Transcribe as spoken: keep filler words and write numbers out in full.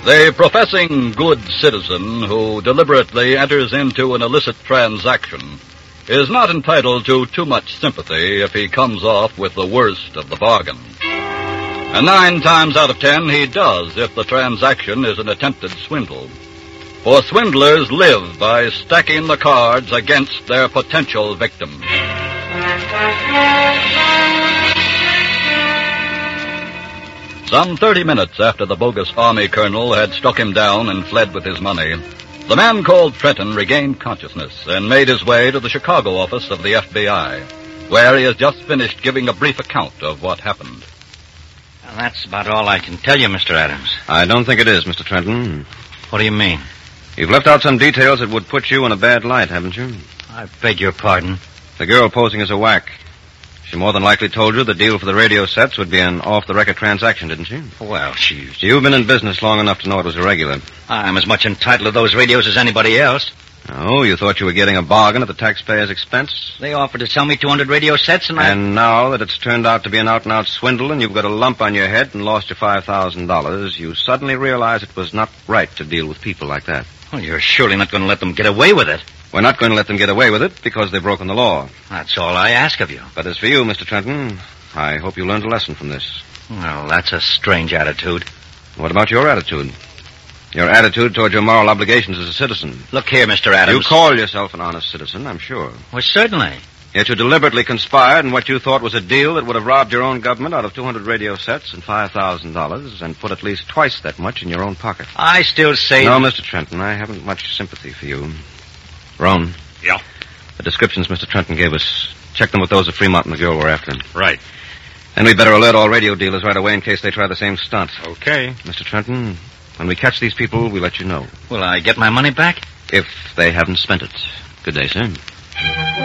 The professing good citizen who deliberately enters into an illicit transaction is not entitled to too much sympathy if he comes off with the worst of the bargain. And nine times out of ten, he does if the transaction is an attempted swindle. For swindlers live by stacking the cards against their potential victims. Some thirty minutes after the bogus army colonel had struck him down and fled with his money, the man called Trenton regained consciousness and made his way to the Chicago office of the F B I, where he has just finished giving a brief account of what happened. Well, that's about all I can tell you, Mister Adams. I don't think it is, Mister Trenton. What do you mean? You've left out some details that would put you in a bad light, haven't you? I beg your pardon. The girl posing as a whack. She more than likely told you the deal for the radio sets would be an off-the-record transaction, didn't she? Well, she's... You've been in business long enough to know it was irregular. I'm as much entitled to those radios as anybody else. Oh, you thought you were getting a bargain at the taxpayer's expense? They offered to sell me two hundred radio sets, and I... And now that it's turned out to be an out-and-out swindle and you've got a lump on your head and lost your five thousand dollars, you suddenly realize it was not right to deal with people like that. Well, you're surely not going to let them get away with it. We're not going to let them get away with it because they've broken the law. That's all I ask of you. But as for you, Mister Trenton, I hope you learned a lesson from this. Well, that's a strange attitude. What about your attitude? Your attitude toward your moral obligations as a citizen. Look here, Mister Adams. You call yourself an honest citizen, I'm sure. Well, certainly. Yet you deliberately conspired in what you thought was a deal that would have robbed your own government out of two hundred radio sets and five thousand dollars and put at least twice that much in your own pocket. I still say... No, Mister Trenton, I haven't much sympathy for you. Roan. Yeah? The descriptions Mister Trenton gave us, check them with those of Fremont and the girl we're after. Right. And we'd better alert all radio dealers right away in case they try the same stunt. Okay. Mister Trenton, when we catch these people, we'll let you know. Will I get my money back? If they haven't spent it. Good day, sir.